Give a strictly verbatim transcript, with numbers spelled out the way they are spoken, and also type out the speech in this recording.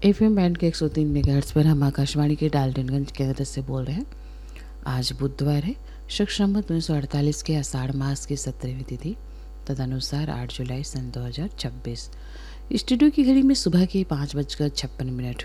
F M band के एक सौ तीन मेगाहर्ट्ज़ पर हम आकाशवाणी के डाल्टनगंज केंद्र से बोल रहे हैं। आज बुधवार है, शक संवत उन्नीस सौ अड़तालीस के आषाढ़ मास की सत्रहवीं तिथि तदनुसार आठ जुलाई सन दो हज़ार छब्बीस। स्टूडियो की घड़ी में सुबह के पाँच बजकर छप्पन मिनट